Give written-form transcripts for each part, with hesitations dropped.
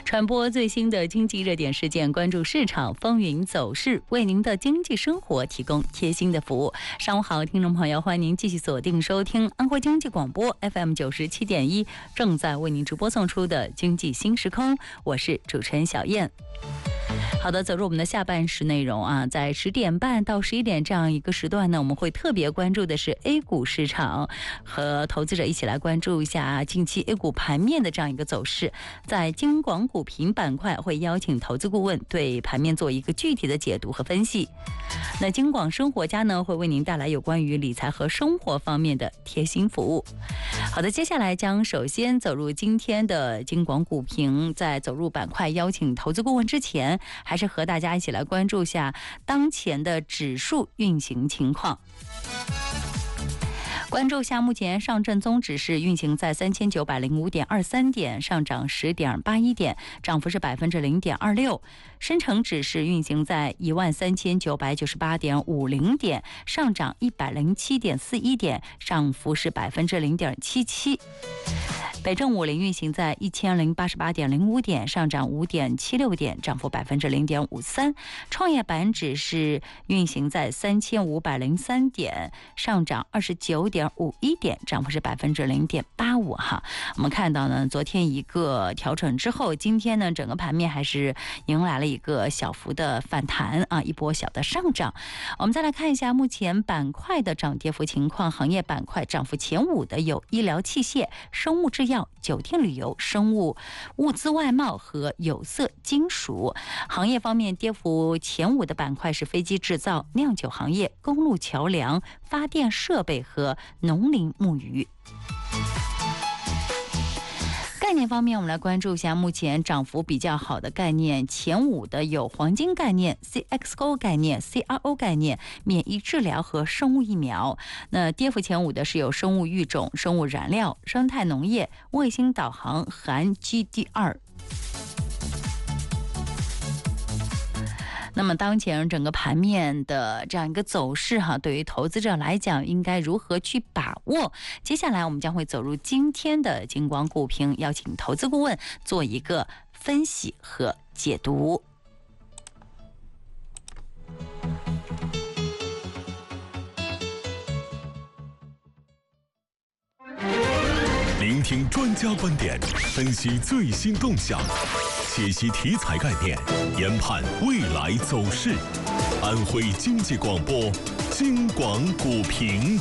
传播最新的经济热点事件，关注市场风云走势，为您的经济生活提供贴心的服务。上午好，听众朋友，欢迎您继续锁定收听安徽经济广播 FM 97.1，正在为您直播送出的经济新时空，我是主持人小燕。好的，走入我们的下半时内容啊，在10点半到11点这样一个时段呢，我们会特别关注的是 A 股市场，和投资者一起来关注一下近期 A 股盘面的这样一个走势。在京广股评板块会邀请投资顾问对盘面做一个具体的解读和分析。那京广生活家呢，会为您带来有关于理财和生活方面的贴心服务。好的，接下来将首先走入今天的京广股评。在走入板块邀请投资顾问之前，还是和大家一起来关注一下当前的指数运行情况。关注下目前上证综指是运行在3905.23点，上涨10.81点，涨幅是0.26%。深成指是运行在13998.50点，上涨107.41点，涨幅是0.77%。北证50运行在1088.05点，上涨5.76点，涨幅0.53%。创业板指是运行在3503点，上涨29.51点，涨幅是0.85%哈。我们看到呢，昨天一个调整之后，今天呢整个盘面还是迎来了一个小幅的反弹啊，一波小的上涨。我们再来看一下目前板块的涨跌幅情况，行业板块涨幅前5的有医疗器械、生物制药、酒店旅游、生物物资外贸和有色金属。行业方面，跌幅前5的板块是飞机制造、酿酒行业、公路桥梁、发电设备和农林牧渔。概念方面，我们来关注一下目前涨幅比较好的概念。前5的有黄金概念、CXO 概念、CRO 概念、免疫治疗和生物疫苗。那跌幅前5的是有生物育种、生物燃料、生态农业、卫星导航、含 GDR。那么当前整个盘面的这样一个走势哈，对于投资者来讲应该如何去把握？接下来我们将会走入今天的京广股评，邀请投资顾问做一个分析和解读。 聆听专家观点，分析最新动向，解析题材概念，研判未来走势。安徽经济广播，京广股评。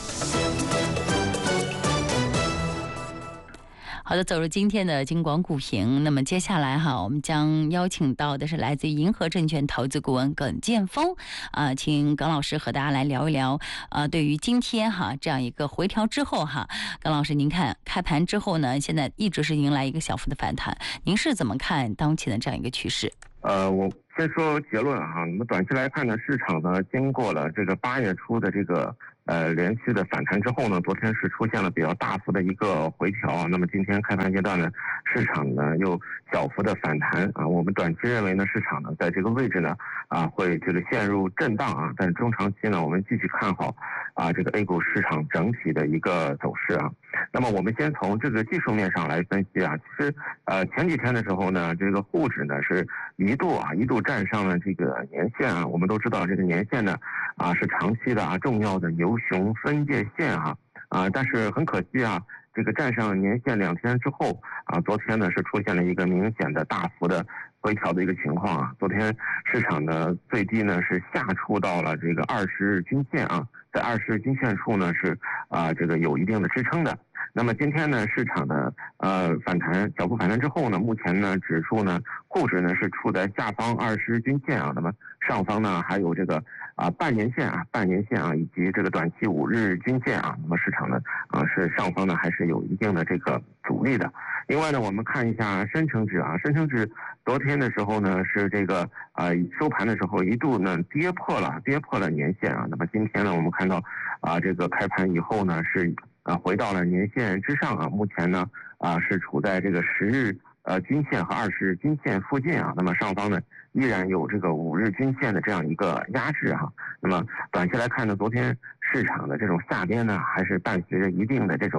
好的，走入今天的京广股评。那么接下来哈，我们将邀请到的是来自于银河证券投资顾问耿建峰请耿老师和大家来聊一聊对于今天哈这样一个回调之后哈，耿老师您看开盘之后呢，现在一直是迎来一个小幅的反弹，您是怎么看当前的这样一个趋势？ 我先说结论哈。那么短期来看呢，市场呢经过了这个8月初的这个连续的反弹之后呢，昨天是出现了比较大幅的一个回调。那么今天开盘阶段呢，市场呢又小幅的反弹啊。我们短期认为呢，市场呢在这个位置呢会这个陷入震荡啊，但是中长期呢，我们继续看好这个 A 股市场整体的一个走势啊。那么我们先从这个技术面上来分析啊。其实前几天的时候呢，这个沪指呢是一度站上了这个年线啊。我们都知道这个年线呢是长期的重要的牛熊分界线但是很可惜这个站上年线2天之后昨天呢是出现了一个明显的大幅的回调的一个情况昨天市场的最低呢是下触到了这个20日均线在20日均线处呢是这个有一定的支撑的。那么今天呢，市场的反弹小幅反弹之后呢，目前呢指数呢沪指呢是处在下方20日均线那么上方呢还有这个半年线以及这个短期5日均线那么市场呢是上方呢还是有一定的这个阻力的。另外呢，我们看一下深成指深成指昨天的时候呢是这个收盘的时候一度呢跌破了年线那么今天呢我们看到这个开盘以后呢是回到了年线之上目前呢是处在这个10日均线和20日均线附近那么上方呢依然有这个5日均线的这样一个压制那么短期来看呢，昨天市场的这种下跌呢还是伴随着一定的这种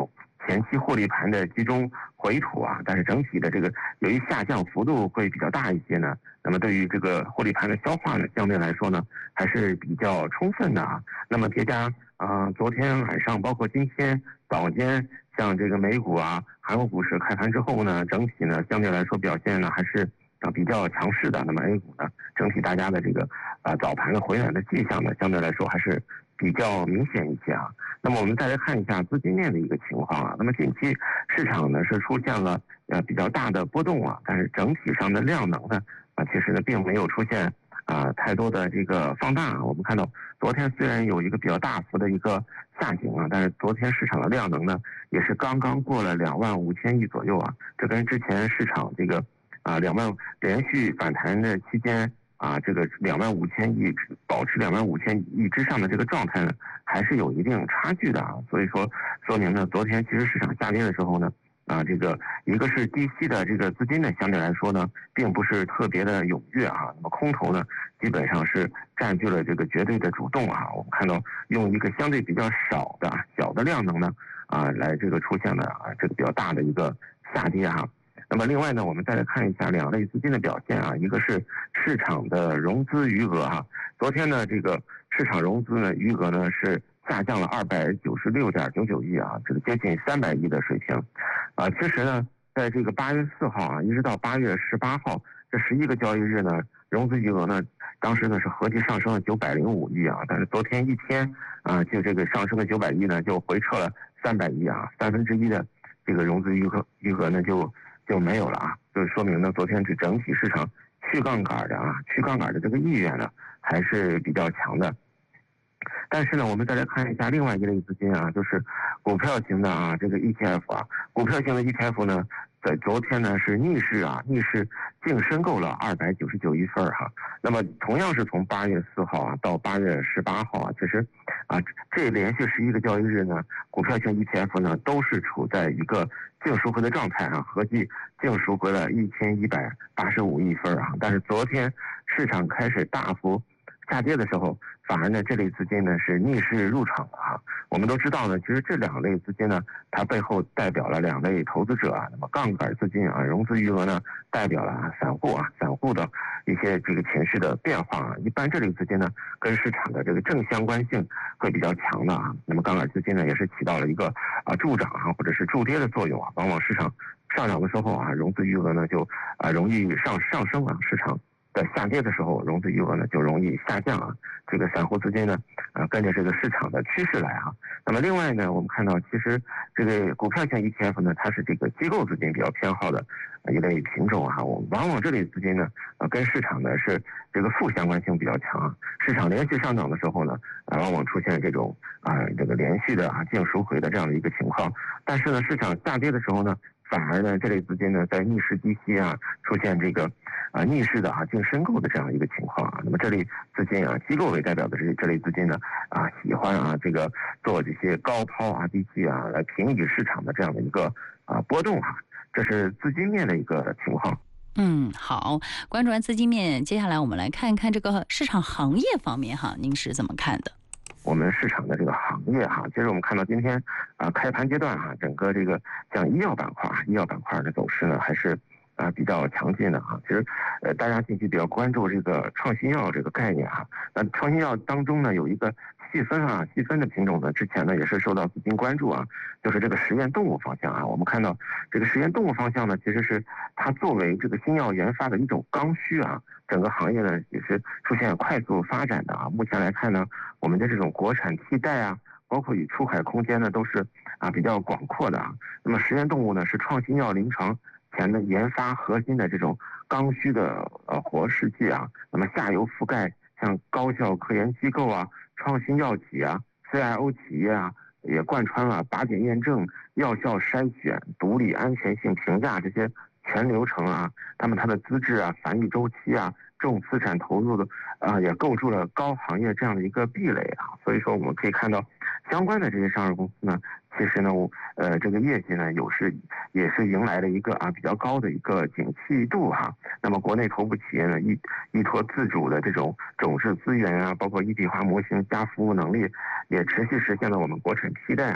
前期获利盘的集中回吐啊，但是整体的这个由于下降幅度会比较大一些呢，那么对于这个获利盘的消化呢，相对来说呢还是比较充分的啊。那么叠加昨天晚上包括今天早间，像这个美股啊、韩国股市开盘之后呢，整体呢相对来说表现呢还是比较强势的。那么 A 股呢，整体大家的这个早盘的回暖的迹象呢，相对来说还是比较明显一些啊。那么我们再来看一下资金面的一个情况啊。那么近期市场呢是出现了比较大的波动啊，但是整体上的量能呢其实呢并没有出现太多的这个放大啊。我们看到昨天虽然有一个比较大幅的一个下行啊，但是昨天市场的量能呢也是刚刚过了25000亿左右啊，这跟之前市场这个连续反弹的期间这个25000亿保持25000亿之上的这个状态呢，还是有一定差距的啊。所以说明呢，昨天其实市场下跌的时候呢，这个一个是低吸的这个资金呢，相对来说呢，并不是特别的踊跃啊。那么空头呢，基本上是占据了这个绝对的主动啊。我们看到用一个相对比较小的量能呢，来这个出现了这个比较大的一个下跌哈。那么另外呢，我们再来看一下两类资金的表现啊，一个是市场的融资余额哈，昨天呢这个市场融资呢余额呢是下降了296.99亿啊，这个接近300亿的水平其实呢，在这个8月4号一直到8月18号这11个交易日呢，融资余额呢当时呢是合计上升了905亿啊，但是昨天一天就这个上升的900亿呢就回撤了300亿啊，1/3的这个融资余额呢就没有了啊，就是说明呢，昨天这整体市场去杠杆的这个意愿呢还是比较强的。但是呢，我们再来看一下另外一类资金啊，就是股票型的这个 ETF 股票型的 ETF 呢，在昨天呢是逆势净申购了299亿份哈。那么同样是从8月4号到8月18号其实这连续11个交易日呢，股票型 ETF 呢都是处在一个净赎回的状态合计净赎回了1185亿份但是昨天市场开始大幅下跌的时候，反而呢这类资金呢是逆势入场了我们都知道呢，其实这两类资金呢，它背后代表了两类投资者那么杠杆资金融资余额呢代表了散户的一些这个情绪的变化一般这类资金呢跟市场的这个正相关性会比较强的那么杠杆资金呢也是起到了一个助涨或者是助跌的作用往往市场上涨的时候融资余额呢就容易上升市场在下跌的时候，融资余额呢就容易下降这个散户资金呢，跟着这个市场的趋势来那么另外呢，我们看到其实这个股票型 ETF 呢，它是这个机构资金比较偏好的一类品种往往这类资金呢，跟市场呢是这个负相关性比较强市场连续上涨的时候呢，往往出现这种这个连续的净赎回的这样的一个情况，但是呢，市场下跌的时候呢，反而呢，这类资金呢在逆势低吸出现这个逆势的净申购的这样一个情况那么这类资金机构为代表的这类资金呢喜欢这个做这些高抛低吸来平抑市场的这样的一个波动这是资金面的一个情况。 好，关注完资金面，接下来我们来看一看这个市场行业方面您是怎么看的？ 我们市场的这个行业其实我们看到今天开盘阶段整个这个像医药板块的走势呢还是比较强劲的其实大家近期比较关注这个创新药这个概念那创新药当中呢有一个细分的品种呢，之前呢也是受到资金关注就是这个实验动物方向我们看到这个实验动物方向呢，其实是它作为这个新药研发的一种刚需整个行业呢也是出现快速发展的目前来看呢，我们的这种国产替代包括与出海空间呢都是比较广阔的那么实验动物呢是创新药临床前的研发核心的这种刚需的活试剂那么下游覆盖像高校科研机构创新药企CRO 企业也贯穿了靶点验证、药效筛选、毒理安全性评价这些全流程它的资质繁育周期重资产投入的也构筑了高行业这样的一个壁垒所以说我们可以看到相关的这些上市公司呢，其实呢这个业绩呢也是迎来了一个比较高的一个景气度那么国内头部企业呢依托自主的这种种质资源包括一体化模型加服务能力，也持续实现了我们国产替代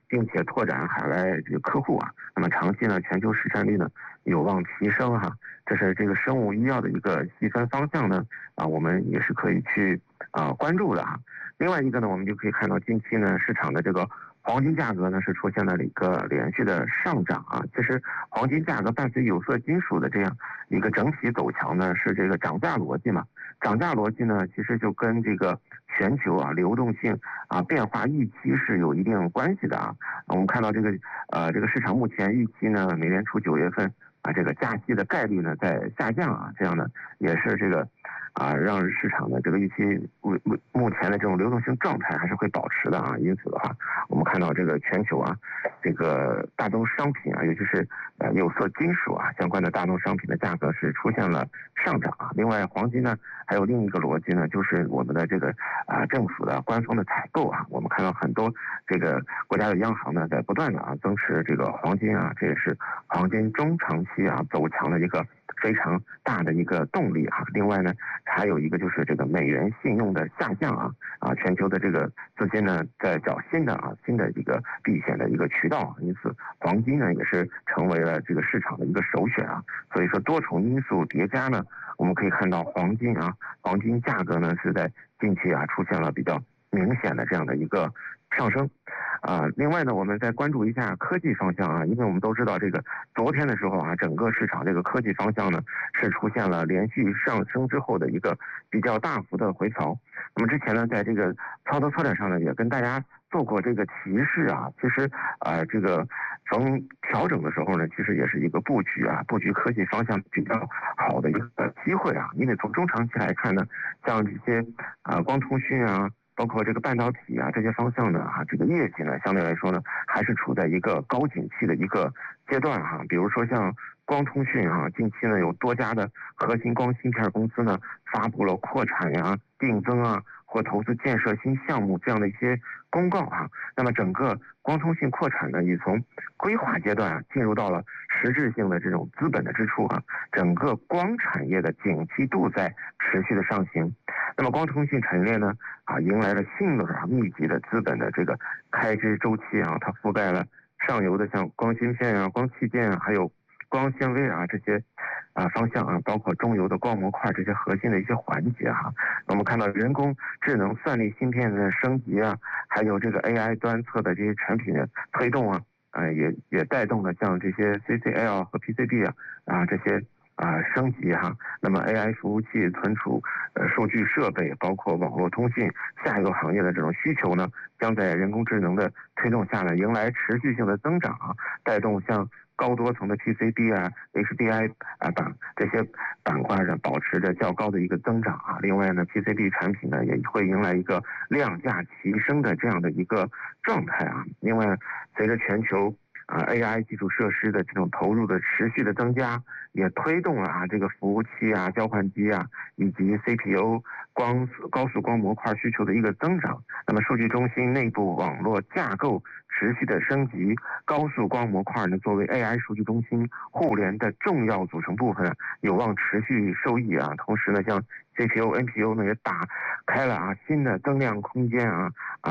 并且拓展海外这个客户啊，那么长期呢，全球市占率呢有望提升哈。这是这个生物医药的一个细分方向呢我们也是可以去关注的哈。另外一个呢，我们就可以看到近期呢市场的这个黄金价格呢是出现了一个连续的上涨啊。其实黄金价格伴随有色金属的这样一个整体走强呢，是这个涨价逻辑嘛。涨价逻辑呢，其实就跟这个全球流动性变化预期是有一定关系的啊。我们看到这个市场目前预期呢，美联储9月份这个加息的概率呢在下降啊，这样呢也是这个让市场的这个预期目前的这种流动性状态还是会保持的啊。因此的话，我们看到这个全球这个大宗商品尤其是有色金属相关的大宗商品的价格是出现了上涨啊。另外，黄金呢还有另一个逻辑呢，就是我们的这个政府的官方的采购啊。我们看到很多这个国家的央行呢在不断的增持这个黄金这也是黄金中长期走强的一个非常大的一个动力啊。另外呢，还有一个就是这个美元信用的下降全球的这个资金呢在找新的一个避险的一个渠道，因此黄金呢也是成为了这个市场的一个首选啊。所以说多重因素叠加呢，我们可以看到黄金价格呢是在近期出现了比较明显的这样的一个上升。另外呢，我们再关注一下科技方向因为我们都知道这个昨天的时候整个市场这个科技方向呢是出现了连续上升之后的一个比较大幅的回调。那么之前呢，在这个操作策略上呢，也跟大家做过这个提示其实这个逢调整的时候呢，其实也是一个布局科技方向比较好的一个机会因为从中长期来看呢，像这些光通讯包括这个半导体这些方向呢这个业绩呢相对来说呢还是处在一个高景气的一个阶段比如说像光通讯近期呢有多家的核心光芯片公司呢发布了扩产定增或投资建设新项目这样的一些公告那么整个光通讯扩产呢已从规划阶段进入到了实质性的这种资本的支出整个光产业的景气度在持续的上行。那么光通讯产业链呢迎来了新的密集的资本的这个开支周期它覆盖了上游的像光芯片光器件还有光纤维这些方向包括中游的光模块这些核心的一些环节我们看到人工智能算力芯片的升级还有这个 AI 端侧的这些产品的推动也带动了像这些 CCL 和 PCB 这些升级那么 AI 服务器存储数据设备包括网络通信下游行业的这种需求呢，将在人工智能的推动下呢迎来持续性的增长带动像高多层的 PCB HDI 这些板块呢保持着较高的一个增长另外呢 PCB 产品呢也会迎来一个量价齐升的这样的一个状态另外随着全球AI 基础设施的这种投入的持续的增加，也推动了这个服务器交换机以及 CPU 高速光模块需求的一个增长。那么数据中心内部网络架构持续的升级，高速光模块呢作为 AI 数据中心互联的重要组成部分，有望持续受益同时呢，像 CPU、NPU 呢也打开了新的增量空间